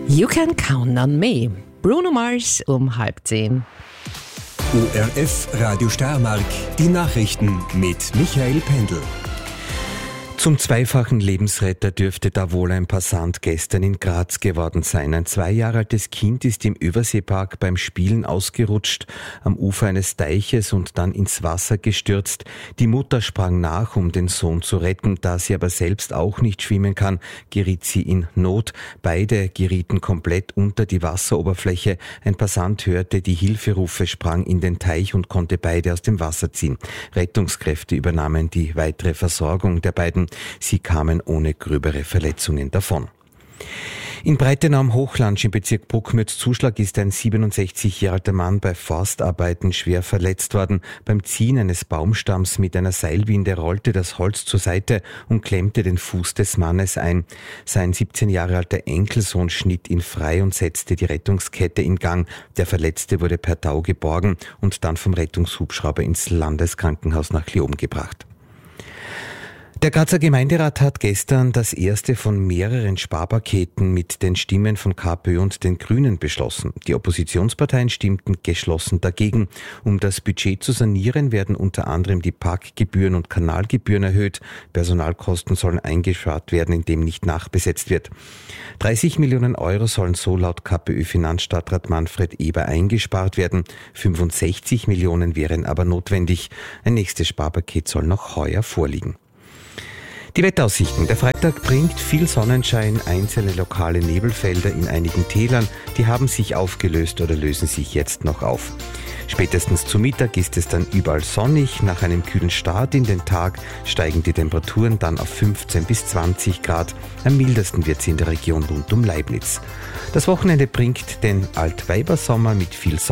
You Can Count on Me. Bruno Mars um 9:30. ORF Radio Steiermark, die Nachrichten mit Michael Pendl. Zum zweifachen Lebensretter dürfte da wohl ein Passant gestern in Graz geworden sein. Ein 2 Jahre altes Kind ist im Überseepark beim Spielen ausgerutscht, am Ufer eines Teiches und dann ins Wasser gestürzt. Die Mutter sprang nach, um den Sohn zu retten. Da sie aber selbst auch nicht schwimmen kann, geriet sie in Not. Beide gerieten komplett unter die Wasseroberfläche. Ein Passant hörte die Hilferufe, sprang in den Teich und konnte beide aus dem Wasser ziehen. Rettungskräfte übernahmen die weitere Versorgung der beiden. Sie kamen ohne gröbere Verletzungen davon. In Breitenau am Hochlandsch im Bezirk Bruckmütz-Zuschlag ist ein 67 Jahre alter Mann bei Forstarbeiten schwer verletzt worden. Beim Ziehen eines Baumstamms mit einer Seilwinde rollte das Holz zur Seite und klemmte den Fuß des Mannes ein. Sein 17 Jahre alter Enkelsohn schnitt ihn frei und setzte die Rettungskette in Gang. Der Verletzte wurde per Tau geborgen und dann vom Rettungshubschrauber ins Landeskrankenhaus nach Leoben gebracht. Der Grazer Gemeinderat hat gestern das erste von mehreren Sparpaketen mit den Stimmen von KPÖ und den Grünen beschlossen. Die Oppositionsparteien stimmten geschlossen dagegen. Um das Budget zu sanieren, werden unter anderem die Parkgebühren und Kanalgebühren erhöht. Personalkosten sollen eingespart werden, indem nicht nachbesetzt wird. 30 Millionen Euro sollen so laut KPÖ-Finanzstadtrat Manfred Eber eingespart werden. 65 Millionen wären aber notwendig. Ein nächstes Sparpaket soll noch heuer vorliegen. Die Wetteraussichten. Der Freitag bringt viel Sonnenschein, einzelne lokale Nebelfelder in einigen Tälern. Die haben sich aufgelöst oder lösen sich jetzt noch auf. Spätestens zu Mittag ist es dann überall sonnig. Nach einem kühlen Start in den Tag steigen die Temperaturen dann auf 15 bis 20 Grad. Am mildesten wird es in der Region rund um Leibniz. Das Wochenende bringt den Altweibersommer mit viel Sonne.